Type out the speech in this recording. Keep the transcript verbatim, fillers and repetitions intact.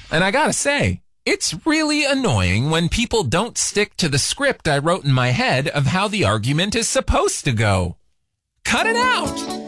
And I gotta say, it's really annoying when people don't stick to the script I wrote in my head of how the argument is supposed to go. Cut it out!